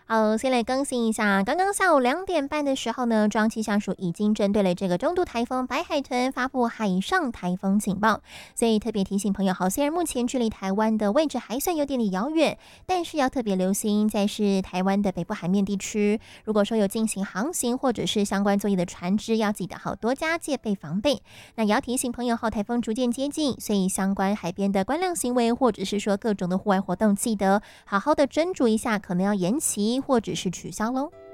好，先来更新一下，刚刚下午2点半的时候呢，中央气象署已经针对了这个中度台风白海豚发布海上台风警报，所以特别提醒朋友，好，虽然目前距离台湾的位置还算有点点遥远，但是要特别留心，在是台湾的北部海面地区，如果说有进行航行或者是相关作业的船只，要记得好多加戒备防备。那也要提醒朋友，后台风逐渐接近，所以相关海边的观亮行为或者是说各种的户外活动，记得好好的斟酌一下，可能要延期或者是取消咯。